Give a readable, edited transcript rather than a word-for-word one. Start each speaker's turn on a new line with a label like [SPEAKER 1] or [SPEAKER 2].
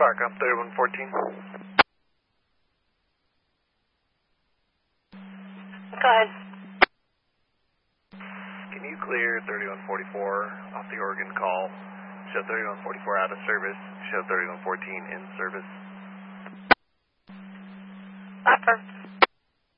[SPEAKER 1] Farcom, 3114.
[SPEAKER 2] Go ahead.
[SPEAKER 1] Can you clear 3144 off the Oregon call? Show 3144 out of service. Show 3114 in service.
[SPEAKER 2] Affirm.